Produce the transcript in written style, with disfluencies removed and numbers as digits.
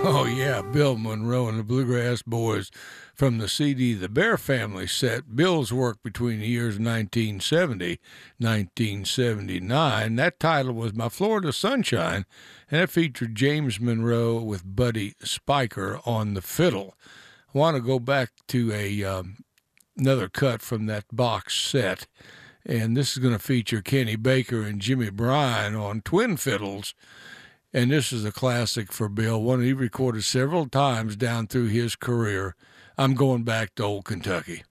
Oh, yeah, Bill Monroe and the Bluegrass Boys from the CD The Bear Family set. Bill's work between the years 1970 1979. That title was My Florida Sunshine, and it featured James Monroe with Buddy Spiker on the fiddle. I want to go back to another cut from that box set, and this is going to feature Kenny Baker and Jimmy Bryan on twin fiddles. And this is a classic for Bill, one he recorded several times down through his career. I'm going back to old Kentucky.